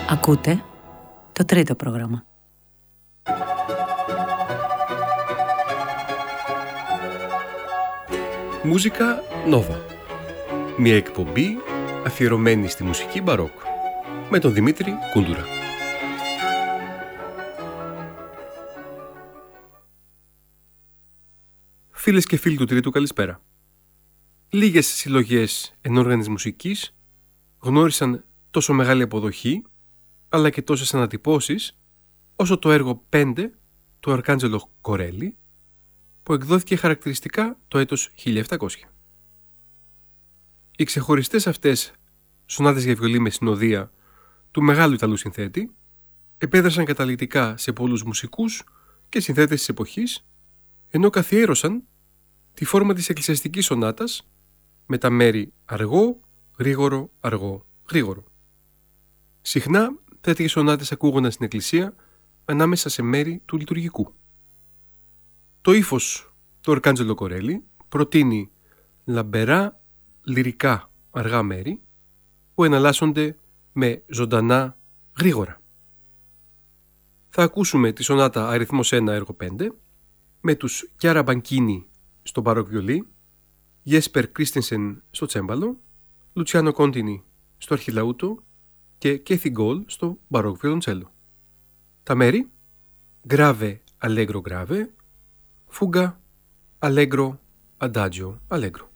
Ακούτε το τρίτο πρόγραμμα. Μούζικα Νόβα. Μια εκπομπή αφιερωμένη στη μουσική μπαρόκ με τον Δημήτρη Κούντουρα. Φίλες και φίλοι του Τρίτου, καλησπέρα. Λίγες συλλογές ενόργανης μουσικής γνώρισαν τόσο μεγάλη αποδοχή, αλλά και τόσες ανατυπώσεις, όσο το έργο 5 του Αρκάντζελο Κορέλι, που εκδόθηκε χαρακτηριστικά το έτος 1700. Οι ξεχωριστές αυτές σονάτες για βιολί με συνοδεία του μεγάλου Ιταλού συνθέτη επέδρασαν καταλυτικά σε πολλούς μουσικούς και συνθέτες της εποχής, ενώ καθιέρωσαν τη φόρμα της εκκλησιαστικής σονάτας με τα μέρη αργό, γρήγορο, αργό, γρήγορο. Συχνά τέτοιες σονάτες ακούγονταν στην εκκλησία ανάμεσα σε μέρη του λειτουργικού. Το ύφος του Αρκάντζελο Κορέλι προτείνει λαμπερά, λυρικά, αργά μέρη που εναλλάσσονται με ζωντανά, γρήγορα. Θα ακούσουμε τη σονάτα αριθμός 1 έργο 5 με τους Κιάρα Μπανκίνι στο μπαρόκ βιολί, Γέσπερ Κρίστινσεν στο τσέμπαλο, Λουτσιάνο Κόντινι στο αρχιλαούτο και Κέθι Γκόλ στο μπαρόκ βιολοντσέλο. Τα μέρη γκράβε, αλέγκρο, γκράβε, φούγκα, αλέγκρο, αντάτζιο, αλέγκρο.